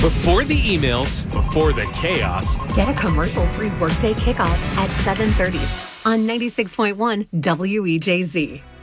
Before the emails, before the chaos. Get a commercial-free Workday kickoff at 7:30 on 96.1 WEJZ.